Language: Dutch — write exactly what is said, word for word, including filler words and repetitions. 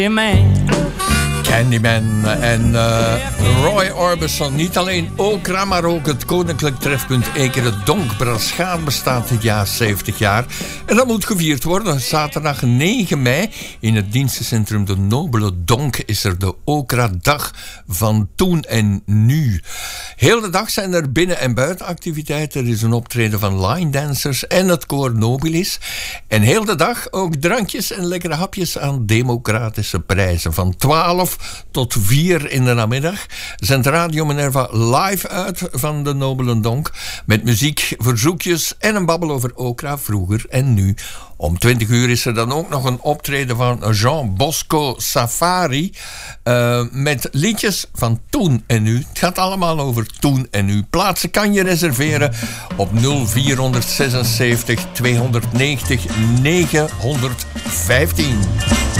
Man. Candyman en uh, Roy Orbison. Niet alleen Okra, maar ook het koninklijk trefpunt Ekere Donk. Braschaat bestaat dit jaar zeventig jaar. En dat moet gevierd worden. Zaterdag negen mei in het dienstencentrum De Nobele Donk is er de Okra-dag van toen en nu. Heel de dag zijn er binnen- en buitenactiviteiten. Er is een optreden van line dancers en het koor Nobilis. En heel de dag ook drankjes en lekkere hapjes aan democratische prijzen. Van twaalf tot vier in de namiddag zendt Radio Minerva live uit van de Nobele Donk. Met muziek, verzoekjes en een babbel over Okra vroeger en nu. Om twintig uur is er dan ook nog een optreden van Jean Bosco Safari. Uh, met liedjes van toen en nu. Het gaat allemaal over toen en nu. Plaatsen kan je reserveren op nul vier zesenzeventig tweehonderdnegentig negenhonderdvijftien.